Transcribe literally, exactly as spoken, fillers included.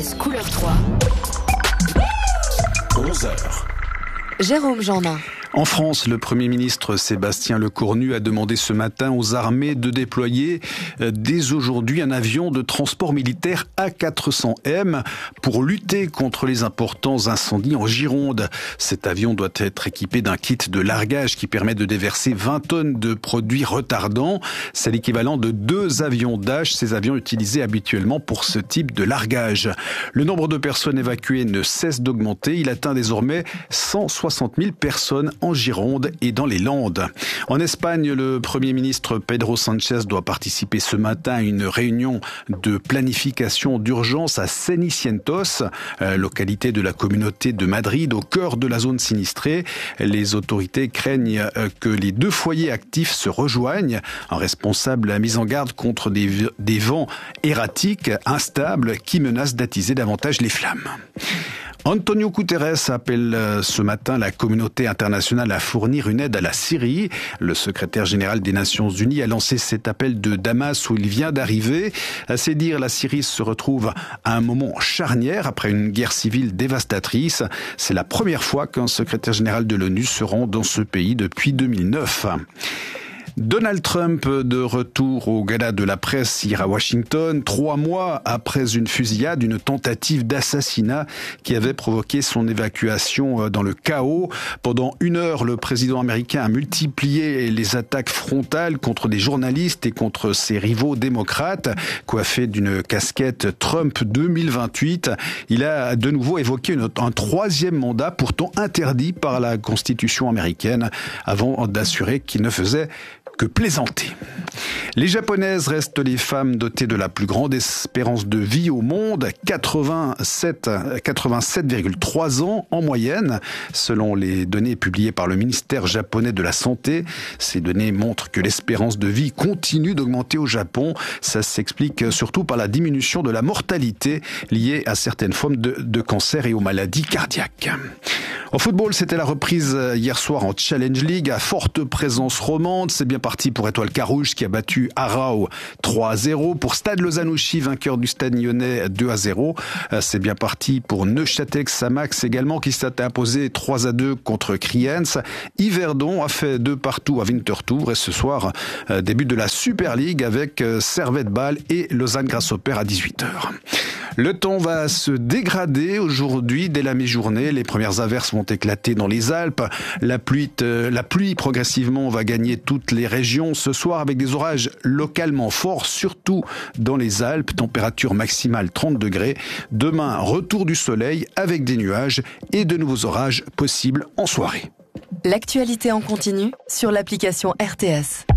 Couleur trois. onze heures. Jérôme Jeannin. En France, le Premier ministre Sébastien Lecornu a demandé ce matin aux armées de déployer dès aujourd'hui un avion de transport militaire A quatre cents M pour lutter contre les importants incendies en Gironde. Cet avion doit être équipé d'un kit de largage qui permet de déverser vingt tonnes de produits retardants. C'est l'équivalent de deux avions Dash, ces avions utilisés habituellement pour ce type de largage. Le nombre de personnes évacuées ne cesse d'augmenter. Il atteint désormais cent soixante mille personnes en Gironde et dans les Landes. En Espagne, le Premier ministre Pedro Sánchez doit participer ce matin à une réunion de planification d'urgence à Cenicientos, localité de la communauté de Madrid, au cœur de la zone sinistrée. Les autorités craignent que les deux foyers actifs se rejoignent. Un responsable a mis en garde contre des, des vents erratiques, instables, qui menacent d'attiser davantage les flammes. Antonio Guterres appelle ce matin la communauté internationale à fournir une aide à la Syrie. Le secrétaire général des Nations Unies a lancé cet appel de Damas où il vient d'arriver. À ses dires, la Syrie se retrouve à un moment charnière après une guerre civile dévastatrice. C'est la première fois qu'un secrétaire général de l'ONU se rend dans ce pays depuis deux mille neuf. Donald Trump de retour au gala de la presse hier à Washington, trois mois après une fusillade, une tentative d'assassinat qui avait provoqué son évacuation dans le chaos. Pendant une heure, le président américain a multiplié les attaques frontales contre des journalistes et contre ses rivaux démocrates. Coiffé d'une casquette Trump deux mille vingt-huit, il a de nouveau évoqué une, un troisième mandat pourtant interdit par la Constitution américaine avant d'assurer qu'il ne faisait que plaisanter. Les Japonaises restent les femmes dotées de la plus grande espérance de vie au monde, quatre-vingt-sept, quatre-vingt-sept virgule trois ans en moyenne, selon les données publiées par le ministère japonais de la Santé. Ces données montrent que l'espérance de vie continue d'augmenter au Japon. Ça s'explique surtout par la diminution de la mortalité liée à certaines formes de, de cancer et aux maladies cardiaques. En football, c'était la reprise hier soir en Challenge League à forte présence romande. C'est bien parti pour Étoile Carouge qui a battu Arau trois à zéro. Pour Stade Lozanouchi, vainqueur du Stade Lyonnais deux à zéro. C'est bien parti pour Neuchâtel-Xamax également qui s'est imposé trois à deux contre Kriens. Yverdon a fait deux partout à Winterthur et ce soir, début de la Super League avec Servette Bâle et Lausanne Grasshopper à dix-huit heures. Le temps va se dégrader aujourd'hui dès la mi-journée. Les premières averses vont éclater dans les Alpes. La pluie, la pluie progressivement va gagner toutes les régions ce soir avec des orages localement forts, surtout dans les Alpes. Température maximale trente degrés. Demain, retour du soleil avec des nuages et de nouveaux orages possibles en soirée. L'actualité en continu sur l'application R T S.